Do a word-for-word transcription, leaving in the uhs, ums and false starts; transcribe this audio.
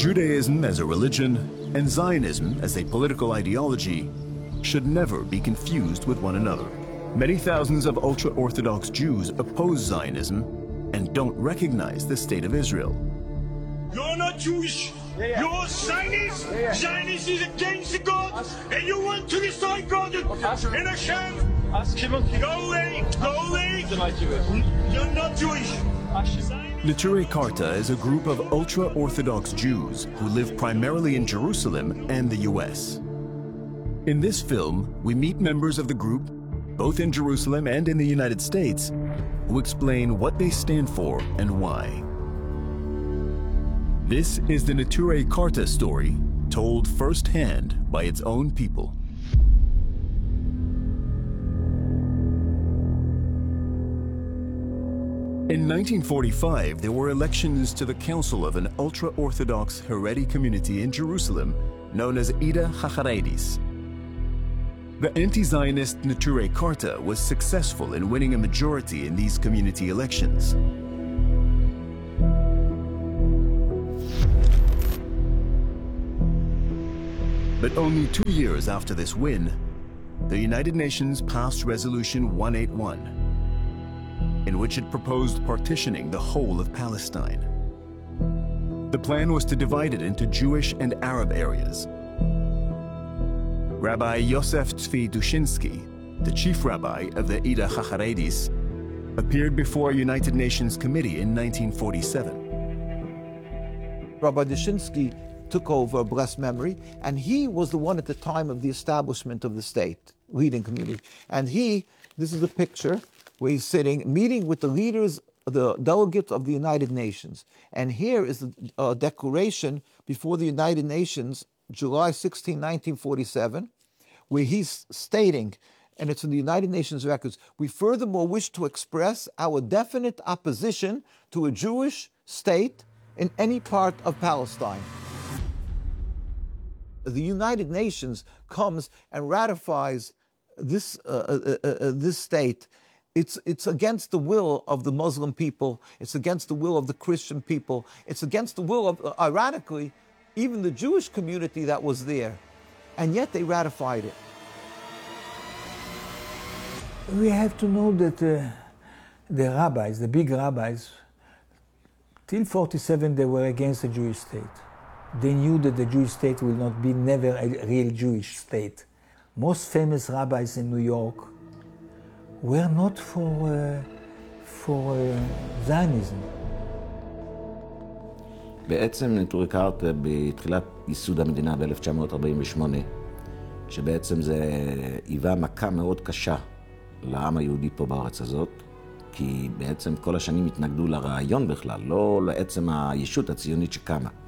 Judaism as a religion and Zionism as a political ideology should never be confused with one another. Many thousands of ultra-Orthodox Jews oppose Zionism and don't recognize the State of Israel. You're not Jewish. Yeah, yeah. You're Zionist. Yeah, yeah. Zionist is against God, and you want to destroy God and Hashem. Go away. Go away. You're not Jewish. Neturei Karta is a group of ultra-Orthodox Jews who live primarily in Jerusalem and the U S. In this film, we meet members of the group, both in Jerusalem and in the United States, who explain what they stand for and why. This is the Neturei Karta story, told firsthand by its own people. In nineteen forty-five, there were elections to the council of an ultra-Orthodox Haredi community in Jerusalem known as Ida Hacharedis. The anti-Zionist Neturei Karta was successful in winning a majority in these community elections. But only two years after this win, the United Nations passed Resolution one eighty-one, in which it proposed partitioning the whole of Palestine. The plan was to divide it into Jewish and Arab areas. Rabbi Yosef Tzvi Dushinsky, the chief rabbi of the Ida Hacharedis, appeared before a United Nations committee in nineteen forty-seven. Rabbi Dushinsky took over, blessed memory, and he was the one at the time of the establishment of the state, leading community. And he, this is a picture where he's sitting, meeting with the leaders, the delegates of the United Nations. And here is the uh, declaration before the United Nations, July sixteenth, nineteen forty-seven, where he's stating, and it's in the United Nations records, we furthermore wish to express our definite opposition to a Jewish state in any part of Palestine. The United Nations comes and ratifies this, uh, uh, uh, uh, this state. It's, it's against the will of the Muslim people. It's against the will of the Christian people. It's against the will of, uh, ironically, even the Jewish community that was there. And yet they ratified it. We have to know that uh, the rabbis, the big rabbis, till forty-seven they were against the Jewish state. They knew that the Jewish state will not be never a real Jewish state. Most famous rabbis in New York were not for, uh, for uh, Zionism. בעצם נטורי קרתא בתחילת ייסוד המדינה ב-אלף תשע מאות ארבעים ושמונה, שבעצם זה היווה מכה מאוד קשה לעם היהודי פה בארץ הזאת, כי בעצם כל השנים התנגדו לרעיון בכלל, לא לעצם הישות הציונית שקמה.